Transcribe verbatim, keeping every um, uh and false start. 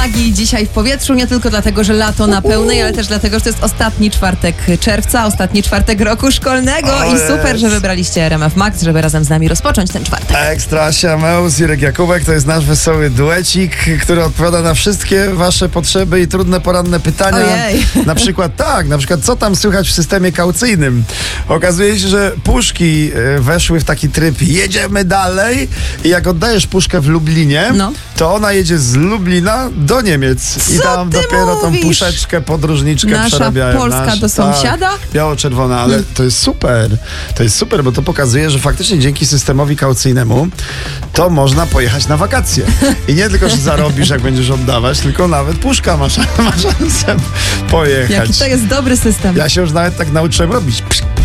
magii dzisiaj w powietrzu, nie tylko dlatego, że lato na pełnej, ale też dlatego, że to jest ostatni czwartek czerwca, ostatni czwartek roku szkolnego O i jest. super, że wybraliście R M F Max, żeby razem z nami rozpocząć ten czwartek. Ekstra, Siameus, Irek Jakubek, to jest nasz wesoły duecik, który odpowiada na wszystkie wasze potrzeby i trudne poranne pytania. Ojej. Na przykład tak, na przykład co tam słychać w systemie kaucyjnym. Okazuje się, że puszki e, weszły w taki tryb jedziemy dalej i jak oddajesz puszkę w Lublinie, No. to ona jedzie z Lublina do Niemiec. I Co tam ty dopiero mówisz? tą puszeczkę, podróżniczkę Nasza przerabiają. Polska do sąsiada? Tak, biało-czerwona, ale to jest super. To jest super, bo to pokazuje, że faktycznie dzięki systemowi kaucyjnemu to można pojechać na wakacje. I nie tylko, że zarobisz, jak będziesz oddawać, tylko nawet puszka ma, szan- ma szansę pojechać. Jaki to jest dobry system. Ja się już nawet tak nauczyłem robić. Psz,